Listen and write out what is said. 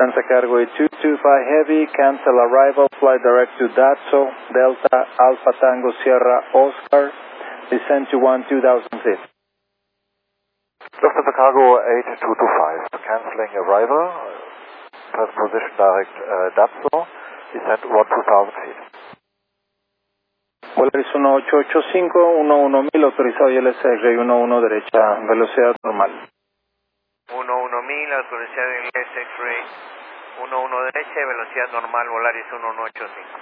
Lufthansa Cargo 225 Heavy, cancel arrival, fly direct to Datso, Delta, Alpha Tango Sierra Oscar, descend to 2000 feet. Lufthansa Cargo 8225, cancelling arrival, first position direct Datso, descend 2000 feet. Volaris 1885, 11.000, autorizado ILS X-Ray 11 derecha, velocidad normal. 11.000, autorizado ILS X-Ray 11 derecha, velocidad normal, Volaris 1185.